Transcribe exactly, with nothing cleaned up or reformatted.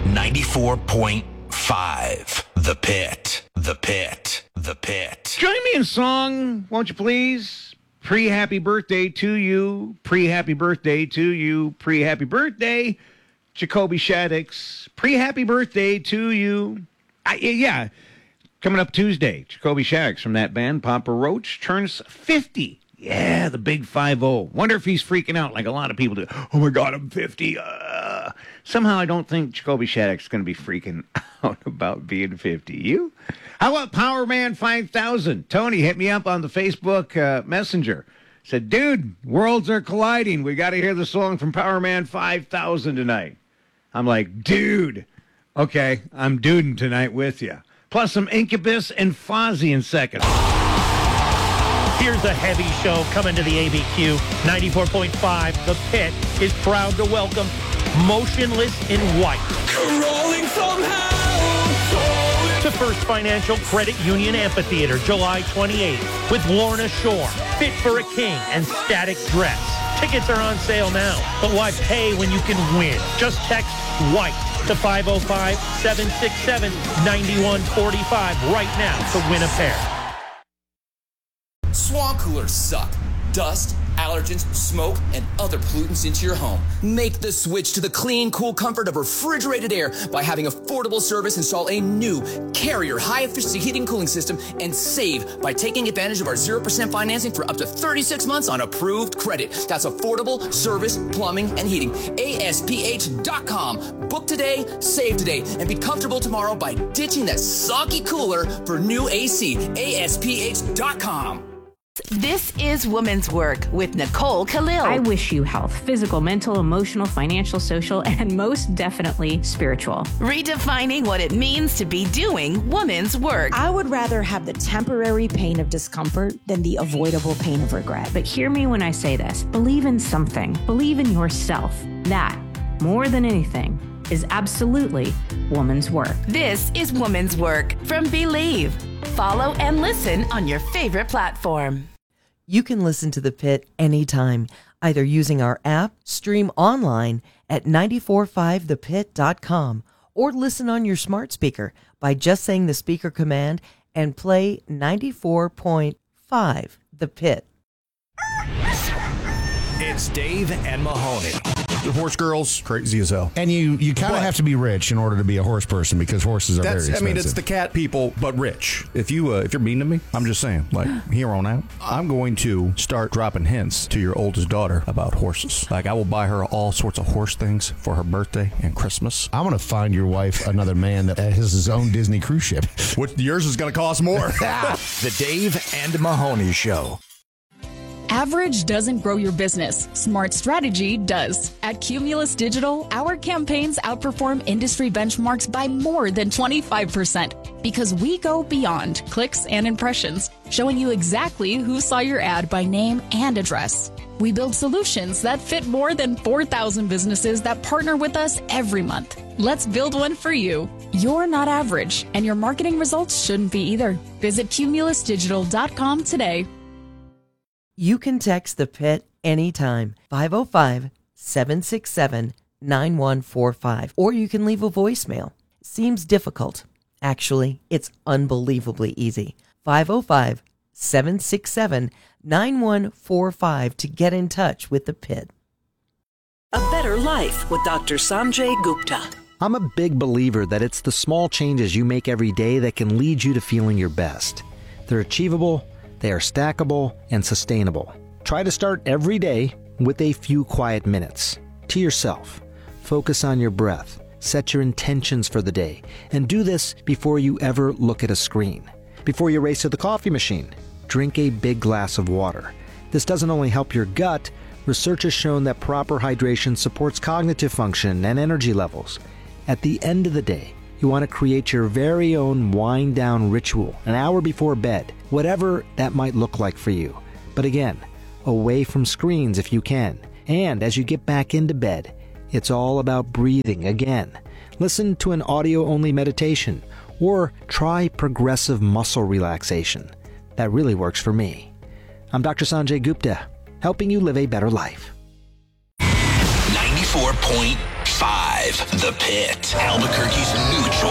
ninety-four point five. The Pit. The Pit. The Pit. Join me in song, won't you please? Pre-happy birthday to you. Pre-happy birthday to you. Pre-happy birthday, Jacoby Shaddix. Pre-happy birthday to you. I, yeah, coming up Tuesday, Jacoby Shaddix from that band, Papa Roach, turns fifty. Yeah, the big five oh. Wonder if he's freaking out like a lot of people do. Oh, my God, I'm fifty. Uh, somehow I don't think Jacoby Shaddix is going to be freaking out about being fifty. You? How about Power Man five thousand? Tony hit me up on the Facebook uh, Messenger. Said, dude, worlds are colliding. We got to hear the song from Power Man five thousand tonight. I'm like, dude. Okay, I'm duding tonight with you. Plus some Incubus and Fozzy in seconds. Here's a heavy show coming to the A B Q. ninety-four point five, The Pit is proud to welcome Motionless in White. Crawling from hell to First Financial Credit Union Amphitheater, July twenty-eighth, with Lorna Shore, Fit for a King, and Static Dress. Tickets are on sale now, but why pay when you can win? Just text WHITE to five oh five, seven six seven, nine one four five right now to win a pair. Swamp coolers suck. Dust, allergens, smoke, and other pollutants into your home. Make the switch to the clean, cool comfort of refrigerated air by having affordable service install a new Carrier high-efficiency heating and cooling system and save by taking advantage of our zero percent financing for up to thirty-six months on approved credit. That's affordable service, plumbing, and heating. A S P H dot com. Book today, save today, and be comfortable tomorrow by ditching that soggy cooler for new A C. A S P H dot com. This is Woman's Work with Nicole Khalil. I wish you health, physical, mental, emotional, financial, social, and most definitely spiritual. Redefining what it means to be doing woman's work. I would rather have the temporary pain of discomfort than the avoidable pain of regret. But hear me when I say this. Believe in something. Believe in yourself. That, more than anything, is absolutely woman's work. This is Woman's Work from Believe. Follow and listen on your favorite platform. You can listen to The Pit anytime, either using our app, stream online at nine four five the pit dot com, or listen on your smart speaker by just saying the speaker command and play ninety-four point five The Pit. It's Dave and Mahoney. The horse girls, crazy as hell. And you, you kind of have to be rich in order to be a horse person because horses are That's, very expensive. I mean, it's the cat people, but rich. If, you, uh, if you're mean to me, I'm just saying, like, here on out, I'm going to start dropping hints to your oldest daughter about horses. Like, I will buy her all sorts of horse things for her birthday and Christmas. I'm going to find your wife another man that has his own Disney cruise ship. What, yours is going to cost more. The Dave and Mahoney Show. Average doesn't grow your business. Smart strategy does. At Cumulus Digital, our campaigns outperform industry benchmarks by more than twenty-five percent because we go beyond clicks and impressions, showing you exactly who saw your ad by name and address. We build solutions that fit more than four thousand businesses that partner with us every month. Let's build one for you. You're not average, and your marketing results shouldn't be either. Visit cumulus digital dot com today. You can text The Pit anytime, five oh five, seven six seven, nine one four five, or you can leave a voicemail. Seems difficult. Actually, it's unbelievably easy. five oh five, seven six seven, nine one four five to get in touch with The Pit. A Better Life with Doctor Sanjay Gupta. I'm a big believer that it's the small changes you make every day that can lead you to feeling your best. They're achievable, they are stackable, and sustainable. Try to start every day with a few quiet minutes to yourself. Focus on your breath, set your intentions for the day, and do this before you ever look at a screen. Before you race to the coffee machine, drink a big glass of water. This doesn't only help your gut, research has shown that proper hydration supports cognitive function and energy levels. At the end of the day, you want to create your very own wind-down ritual an hour before bed, whatever that might look like for you. But again, away from screens if you can. And as you get back into bed, it's all about breathing again. Listen to an audio-only meditation or try progressive muscle relaxation. That really works for me. I'm Doctor Sanjay Gupta, helping you live a better life. ninety-four point five, The Pit. Albuquerque's new choice.